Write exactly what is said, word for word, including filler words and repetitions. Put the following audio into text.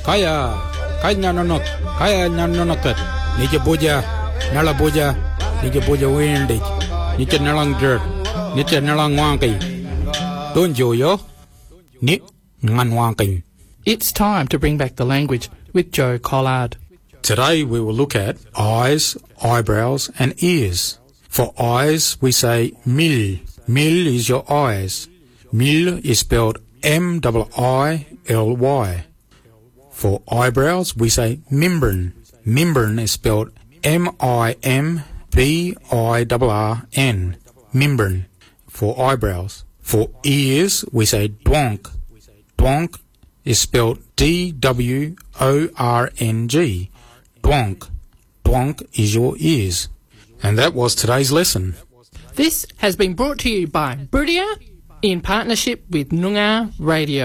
Kaya, kaya nanok, kaya nanonokat. Nija boja, nala boja, nija boja windig. Nija nalang dirt, nija nalang wanky. Don't you yo? Ni ngan wanking. It's time to bring back the language with Joe Collard. Today we will look at eyes, eyebrows and ears. For eyes we say mil. Mil is your eyes. Mil is spelled M I I L Y. For eyebrows we say membrane. Membrane is spelled M I M B I R R N. Membrane for eyebrows. For ears we say dwonk. Dwonk is spelled D W O R N G. Dwonk. Dwonk is your ears. And that was today's lesson. This has been brought to you by Boodia in partnership with Noongar Radio.